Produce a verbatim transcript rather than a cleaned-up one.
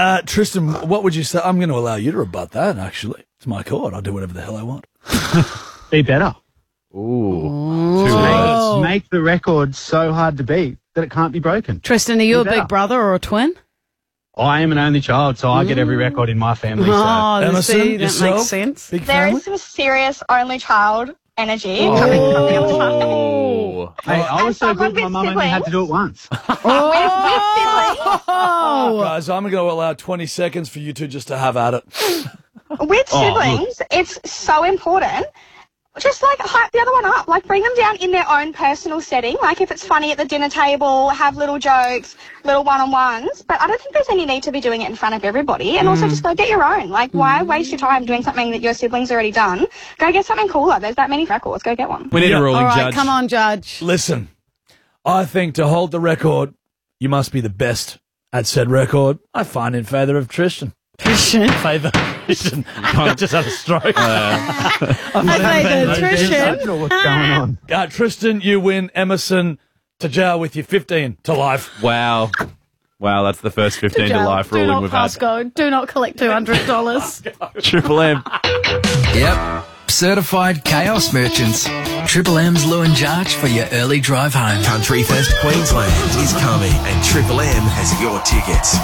Uh, Tristan, what would you say? I'm going to allow you to rebut that, actually. It's my court. I'll do whatever the hell I want. Be better. Ooh. Two Make, words. make the record so hard to beat that it can't be broken. Tristan, are you Be a big better. brother or a twin? I am an only child, so I get every record in my family. So. Oh, Emerson, see, that yourself? makes sense. Big There family? is some serious only child energy coming from the other side. Oh. Hey, I was so someone good, my with mum only had to do it once. Oh, Guys, I'm going to allow twenty seconds for you two just to have at it. With Oh, siblings, it's so important. Just, like, hype the other one up. Like, bring them down in their own personal setting. Like, if it's funny at the dinner table, have little jokes, little one-on-ones. But I don't think there's any need to be doing it in front of everybody. And also just go get your own. Like, why waste your time doing something that your siblings already done? Go get something cooler. There's that many records. Go get one. We need Yeah. a ruling all right, judge. come on, Judge. Listen, I think to hold the record, you must be the best at said record. I find in favour of Tristan. Tristan. Favour Tristan. I just had a stroke. I think Tristan. I don't know what's going on. Uh, Tristan, you win. Emerson, to jail with you. fifteen to life. Wow. Wow, that's the first fifteen to, Jail. life Do ruling not we've pass had. go. Do not collect two hundred dollars. Triple M. Yep. Certified chaos merchants. Triple M's Lou and Jarch for your early drive home. Country Fest Queensland is coming and Triple M has your tickets.